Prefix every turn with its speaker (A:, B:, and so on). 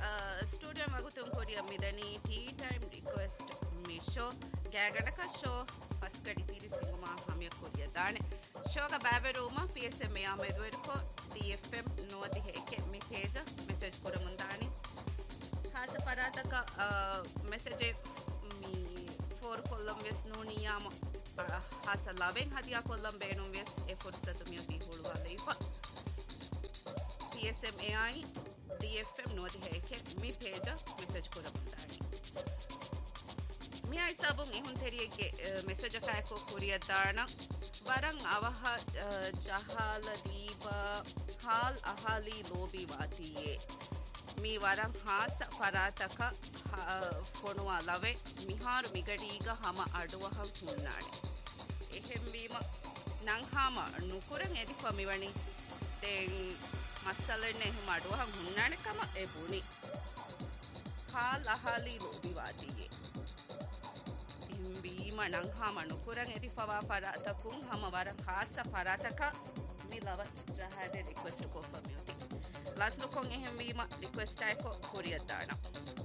A: studio ಮಗುತುಂ ಕೊರಿಯ ಮಿದನಿ tea time request Meesho ಗ್ಯಾಗಡಕ show ಫಸ್ಕಡಿ ತೀರಿ ಸಿಗುಮ ಹಮಿಯ ಕೊರಿಯ ದಾಣೆ ಶೋಗ ಬ್ಯಾಬೆರೂಮ PSM ಯಾಮೆದುವೆರುಕೋ DFM ನೋದಿ ಹೇಕೆ me ಪೇಜ message ಕೊರ ಮುಂದಾಣಿ Khasa ಪರಾತಕ message me four Kollam ವೆಸ್ ನೂನಿಯಾಮ ಹಾಸ eleven ಹದಿಯಾ Kollam ಬೇಣುಂ ವೆಸ್ A ಫುರ್ಸತು ಮಿಯ B ಹುಳುವ ಲೈಫ PSM AI DFM ನೋದಿ ಹೇಕೆ me ಪೇಜ message ಕೊರ ಮುಂದಾಣಿ මිය ඉසාබුන් එහුන් තෙරියගේ message එකක් කුරිය දාන වරන් අවහ ජහාල දීබ හාල් අහලි ලෝබි වාතියේ මේ වරන් හාස පරාතක ෆොනුවා ලවේ මිහාරු මිගඩීග හම අඩුවහම් හුන්නානේ එහෙම් වීම නං හාම නුකුරන් එදි ෆමිවණි තෙන් මස්සලෙන්නේ එහෙම අඩුවහම් හුන්නානේ කම ඒ බුනි හාල් අහලි ලෝබි වාතියේ බීම නං හාම නුකුරන් එදි ෆවා පරාතකුන් හම වරන් හාස පරාතක මිලව ජහද රික්වෙස්ට් කො ෆමියුටි ලාස්ලු කොන් එහෙම් වීම රික්වෙස්ට් එකක් කුරිය දානවා